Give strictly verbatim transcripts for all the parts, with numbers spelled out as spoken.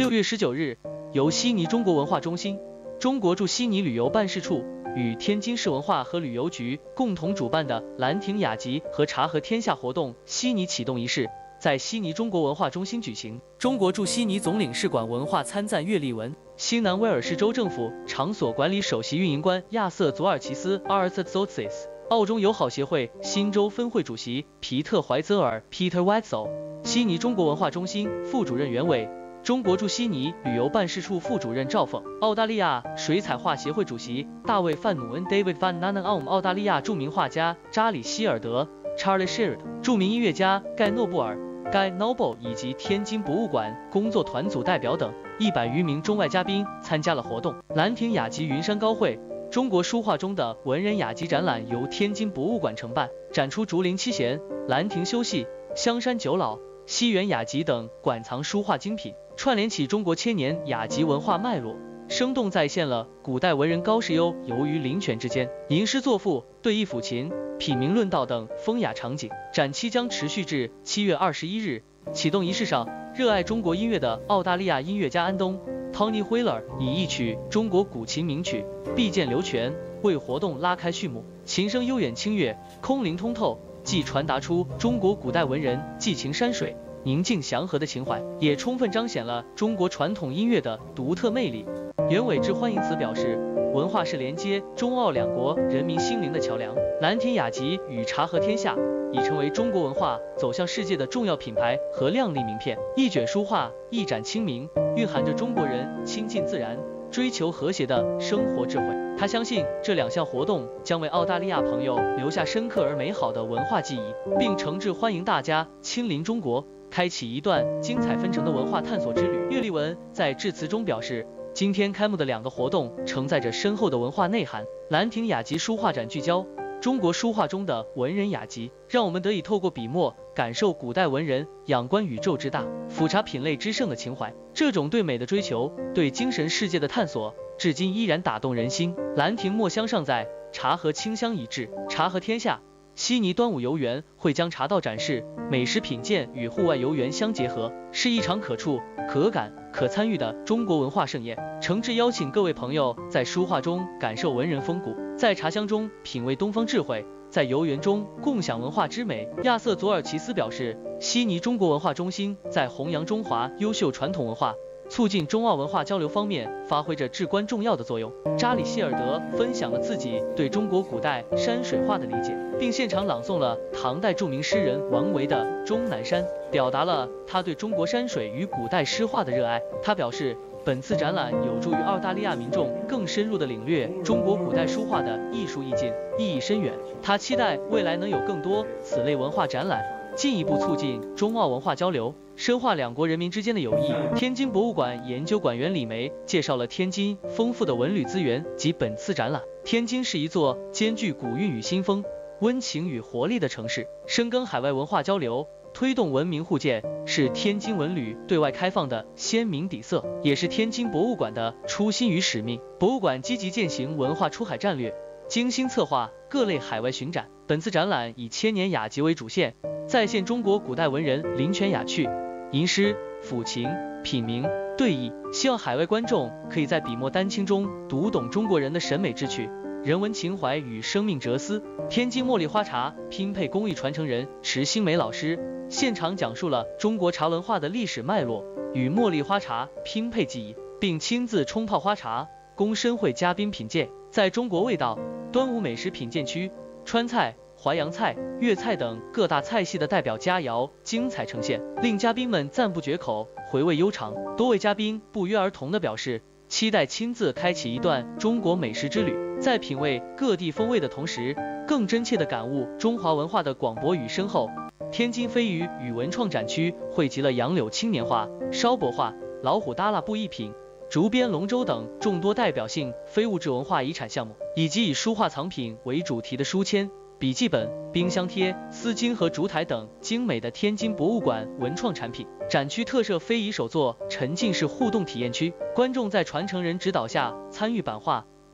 六月十九日，由悉尼中国文化中心、中国驻悉尼旅游办事处与天津市文化和旅游局共同主办的兰亭雅集和茶和天下活动悉尼启动仪式在悉尼中国文化中心举行。中国驻悉尼总领事馆文化参赞岳立文、新南威尔士州政府场所管理首席运营官亚瑟·佐尔奇斯 Arthur Zotzis， 澳中友好协会新州分会主席皮特·怀泽尔 Peter Wetzel， 悉尼中国文化中心副主任袁伟，中国驻悉尼旅游办事处副主任赵凤，澳大利亚水彩画协会主席大卫·范努恩 David Van Nunen， 澳大利亚著名画家扎里·希尔德 Charlie Sheard， 著名音乐家盖·诺布尔 Guy Noble 以及天津博物馆工作团组代表等一百余名中外嘉宾参加了活动。兰亭雅集云山高会，中国书画中的文人雅集展览由天津博物馆承办，展出竹林七贤、兰亭修戏、香山九老、西园雅集等馆藏书画精品，串联起中国千年雅集文化脉络，生动再现了古代文人高士优游于林泉之间，吟诗作赋、对弈抚琴、品茗论道等风雅场景。展期将持续至七月二十一日。启动仪式上，热爱中国音乐的澳大利亚音乐家安东 Tony Wheeler 以一曲中国古琴名曲《碧涧流泉》为活动拉开序幕。琴声悠远清越，空灵通透，既传达出中国古代文人寄情山水、宁静祥和的情怀，也充分彰显了中国传统音乐的独特魅力。袁伟致欢迎词表示，文化是连接中澳两国人民心灵的桥梁，兰亭雅集与茶和天下已成为中国文化走向世界的重要品牌和亮丽名片。一卷书画，一盏清明，蕴含着中国人亲近自然、追求和谐的生活智慧。他相信这两项活动将为澳大利亚朋友留下深刻而美好的文化记忆，并诚挚欢迎大家亲临中国，开启一段精彩纷呈的文化探索之旅。岳立文在致辞中表示，今天开幕的两个活动承载着深厚的文化内涵。兰亭雅集书画展聚焦中国书画中的文人雅集，让我们得以透过笔墨感受古代文人仰观宇宙之大、俯察品类之盛的情怀。这种对美的追求、对精神世界的探索，至今依然打动人心。兰亭墨香尚在，茶和清香已至。茶和天下悉尼端午游园会将茶道展示、美食品鉴与户外游园相结合，是一场可触、可感、可参与的中国文化盛宴。诚挚邀请各位朋友在书画中感受文人风骨，在茶香中品味东方智慧，在游园中共享文化之美。亚瑟·佐尔奇斯表示，悉尼中国文化中心在弘扬中华优秀传统文化、促进中澳文化交流方面发挥着至关重要的作用。扎里·希尔德分享了自己对中国古代山水画的理解，并现场朗诵了唐代著名诗人王维的《终南山》，表达了他对中国山水与古代诗画的热爱。他表示，本次展览有助于澳大利亚民众更深入地领略中国古代书画的艺术意境，意义深远。他期待未来能有更多此类文化展览，进一步促进中澳文化交流，深化两国人民之间的友谊。天津博物馆研究馆员李梅介绍了天津丰富的文旅资源及本次展览。天津是一座兼具古韵与新风、温情与活力的城市，深耕海外文化交流，推动文明互鉴，是天津文旅对外开放的鲜明底色，也是天津博物馆的初心与使命。博物馆积极践行文化出海战略，精心策划各类海外巡展。本次展览以千年雅集为主线，再现中国古代文人林泉雅趣、吟诗、抚琴、品茗、对弈，希望海外观众可以在笔墨丹青中读懂中国人的审美志趣、人文情怀与生命哲思。天津茉莉花茶拼配工艺传承人池新梅老师现场讲述了中国茶文化的历史脉络与茉莉花茶拼配技艺，并亲自冲泡花茶供参会嘉宾品鉴。在中国味道、端午美食品鉴区，川菜、淮扬菜、粤菜等各大菜系的代表佳肴精彩呈现，令嘉宾们赞不绝口，回味悠长。多位嘉宾不约而同地表示，期待亲自开启一段中国美食之旅，在品味各地风味的同时，更真切地感悟中华文化的广博与深厚。天津飞鱼与文创展区汇集了杨柳青年画、烧帛画、老虎耷拉布艺品、竹编龙舟等众多代表性非物质文化遗产项目，以及以书画藏品为主题的书签、笔记本、冰箱贴、丝巾和烛台等精美的天津博物馆文创产品。展区特设非遗手作沉浸式互动体验区，观众在传承人指导下参与版画、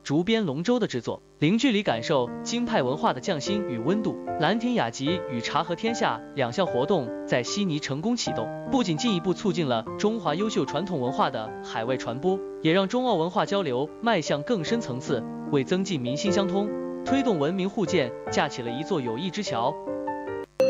竹编龙舟的制作，零距离感受京派文化的匠心与温度。兰亭雅集与茶和天下两项活动在悉尼成功启动，不仅进一步促进了中华优秀传统文化的海外传播，也让中澳文化交流迈向更深层次，为增进民心相通、推动文明互鉴架起了一座友谊之桥。